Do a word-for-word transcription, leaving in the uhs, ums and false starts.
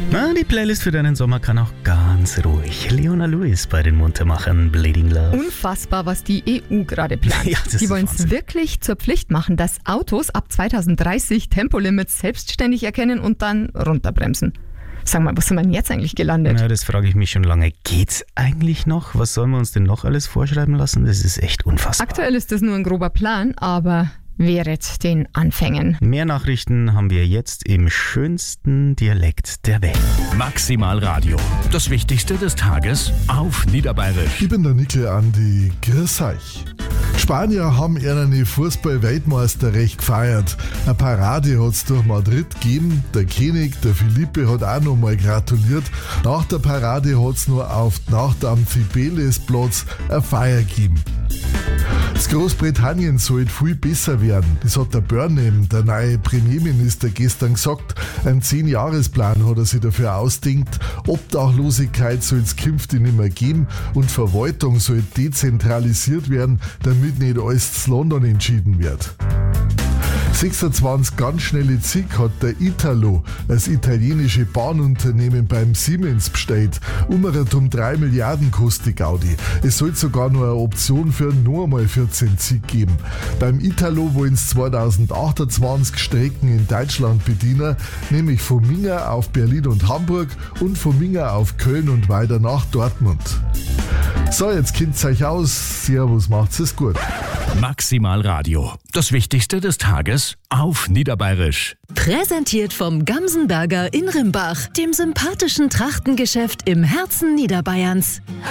Na, die Playlist für deinen Sommer kann auch ganz ruhig. Leona Lewis bei den Muntermachern Bleeding Love. Unfassbar, was die E U gerade plant. Ja, das die ist wollen es Wahnsinn. wirklich zur Pflicht machen, dass Autos ab zweitausenddreißig Tempolimits selbstständig erkennen und dann runterbremsen. Sag mal, wo sind wir denn jetzt eigentlich gelandet? Ja, das frage ich mich schon lange. Geht's eigentlich noch? Was sollen wir uns denn noch alles vorschreiben lassen? Das ist echt unfassbar. Aktuell ist das nur ein grober Plan, aber wehret den Anfängen. Mehr Nachrichten haben wir jetzt im schönsten Dialekt der Welt. Maximal Radio. Das Wichtigste des Tages auf Niederbayerisch. Ich bin der Nickel Andi. Grüß euch. Spanier haben ihren Fußball-Weltmeister recht gefeiert. Eine Parade hat es durch Madrid gegeben. Der König, der Felipe, hat auch noch mal gratuliert. Nach der Parade hat es nur auf die Nacht am Cibeles-Platz eine Feier gegeben. Das Großbritannien sollte viel besser werden. Das hat der Burnham, der neue Premierminister, gestern gesagt. Einen zehn-Jahres-Plan hat er sich dafür ausdenkt. Obdachlosigkeit soll es künftig nicht mehr geben und Verwaltung soll dezentralisiert werden, damit nicht alles zu London entschieden wird. sechsundzwanzig ganz schnelle Züge hat der Italo, das italienische Bahnunternehmen, beim Siemens bestellt. Um drei Milliarden kostet die Gaudi. Es soll sogar noch eine Option für noch einmal vierzehn Züge geben. Beim Italo wollen es zweitausendachtundzwanzig Strecken in Deutschland bedienen, nämlich von Minga auf Berlin und Hamburg und von Minga auf Köln und weiter nach Dortmund. So, jetzt kennt's euch aus. Servus, macht's es gut. Maximal Radio. Das Wichtigste des Tages auf Niederbayerisch. Präsentiert vom Gamsenberger in Rimbach, dem sympathischen Trachtengeschäft im Herzen Niederbayerns.